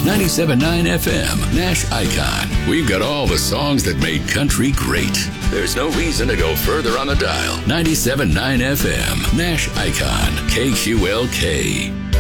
97.9 FM, Nash Icon. We've got all the songs that made country great. There's no reason to go further on the dial. 97.9 FM, Nash Icon, KQLK.